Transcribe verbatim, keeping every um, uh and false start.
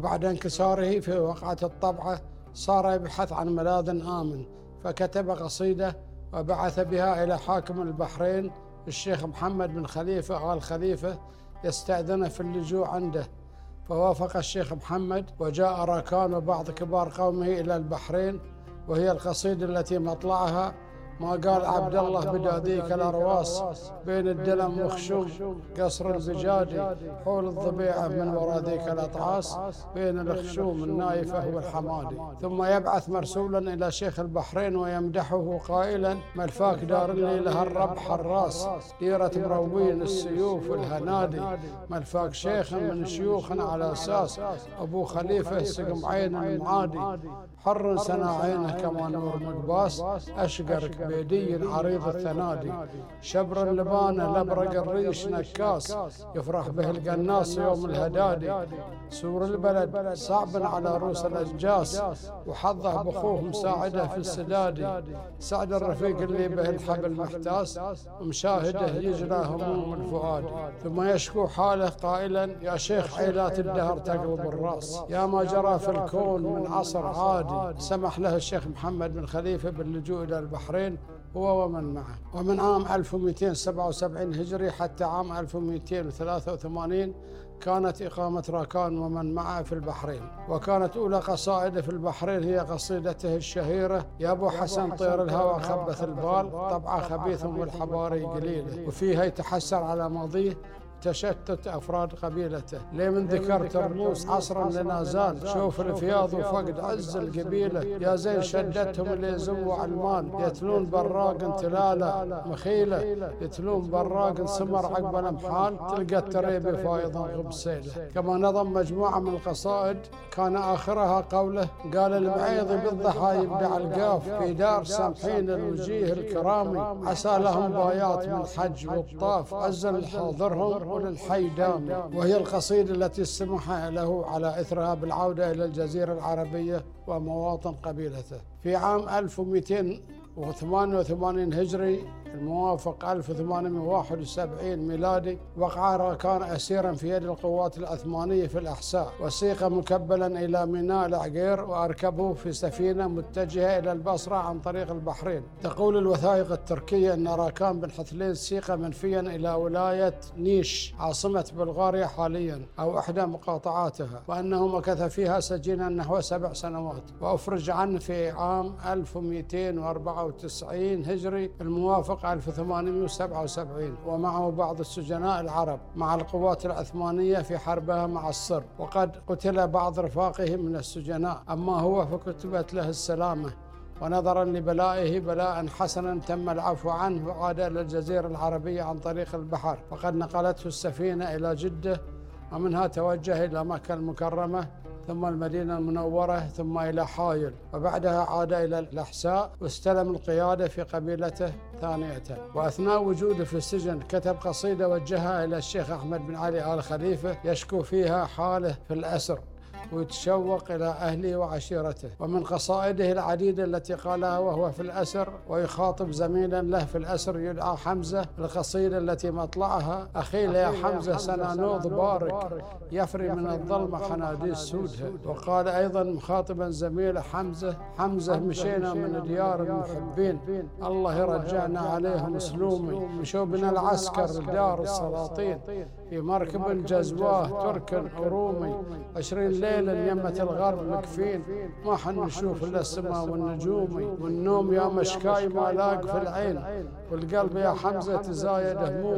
وبعد انكساره في وقعة الطبعة صار يبحث عن ملاذ آمن، فكتب قصيدة وبعث بها إلى حاكم البحرين الشيخ محمد بن خليفة آل خليفة يستأذنه في اللجوء عنده، فوافق الشيخ محمد وجاء راكان وبعض كبار قومه إلى البحرين. وهي القصيدة التي مطلعها: ما قال عبد الله بداديك الأرواس، بين الدلم وخشوم قصر البجادي، حول الضبيعة من ورا ذيك الأطعاس، بين الخشوم النايفة والحمادي. ثم يبعث مرسولا إلى شيخ البحرين ويمدحه قائلا: ملفاك دار لي لها الرب حراس، ديرة مروين السيوف والهنادي، ملفاك شيخ من شيوخ على أساس، أبو خليفة سقم عين المعادي، حر سنا عينه كما نور مقباس، أشقرك بيدي عريض الثنادي، شبر اللبانة لبرق الريش نكاس، يفرح به القناص يوم الهدادي، سور البلد صعب على روس الأجاس، وحظه بأخوه مساعده في السدادي، سعد الرفيق اللي به الحبل محتاس، ومشاهده يجرى هموم الفؤاد. ثم يشكو حاله قائلا: يا شيخ عيلات الدهر تقلب الرأس، يا ما جرى في الكون من عصر عادي. سمح له الشيخ محمد بن خليفة باللجوء إلى البحرين هو ومن معه. ومن عام ألف ومئتين وسبعة وسبعين هجري حتى عام ألف ومئتين وثلاثة وثمانين كانت إقامة راكان ومن معه في البحرين. وكانت أولى قصائده في البحرين هي قصيدته الشهيرة: يا أبو حسن طير الهوى خبث البال، طبعه خبيث والحباري قليلة. وفيها يتحسر على ماضيه تشتت أفراد قبيلته، ليه من ذكر ترموس عصرا لنا زال، شوف الفياض وفقد عز القبيلة، يا زين شدتهم اللي يزوع المال، يتلون براق تلالة مخيلة، يتلون براق سمر عقب الأمحال، تلقى التريبي فايضا غبسيله. كما نظم مجموعة من القصائد كان آخرها قوله: قال المعيض بالضحى يبدع القاف، في دار سامحين الوجيه الكرامي، عسى لهم بايات من الحج والطاف، عزا لحاضرهم وللحي دامي. وهي القصيدة التي استمح له على إثرها بالعودة إلى الجزيرة العربية ومواطن قبيلته. في عام ألف ومئتين وثمانية وثمانين هجري الموافق ألف وثمانمئة وواحد وسبعين ميلادي وقع راكان أسيرا في يد القوات العثمانية في الأحساء، وسيق مكبلا إلى ميناء العقير وأركبه في سفينة متجهة إلى البصرة عن طريق البحرين. تقول الوثائق التركية أن راكان بن حثلين سيق منفيا إلى ولاية نيش عاصمة بلغاريا حاليا أو إحدى مقاطعاتها، وأنه مكث فيها سجينا نحو سبع سنوات، وأفرج عنه في عام ألف ومئتين وأربعة وتسعين هجري الموافق ألف وثمانمئة وسبعة وسبعين، ومعه بعض السجناء العرب مع القوات العثمانية في حربها مع الصرب، وقد قتل بعض رفاقه من السجناء، أما هو فكتبت له السلامة. ونظرا لبلائه بلاء حسنا تم العفو عنه وعاد إلى الجزيرة العربية عن طريق البحر، وقد نقلته السفينة إلى جدة، ومنها توجه إلى مكة المكرمة ثم المدينة المنورة ثم إلى حائل، وبعدها عاد إلى الأحساء واستلم القيادة في قبيلته ثانية. وأثناء وجوده في السجن كتب قصيدة وجهها إلى الشيخ أحمد بن علي آل خليفة يشكو فيها حاله في الأسر ويتشوق إلى أهله وعشيرته. ومن قصائده العديدة التي قالها وهو في الأسر ويخاطب زميلا له في الأسر يدعى حمزة، القصيدة التي مطلعها: أخي يا حمزة سنانوض بارك، يفري من الظلمة حناديس سودها. وقال أيضا مخاطبا زميله حمزة: حمزة مشينا من ديار المحبين، الله يرجعنا عليهم سلومي، مشوا بنا العسكر دار السلاطين، في مركب جزواه ترك أرومي، عشرين ليلا يمة الغرب مكفين، ما حن نشوف إلا السماء والنجومي، والنوم يا مشكاي ما لاق في العين، والقلب يا حمزة تزايد هموم.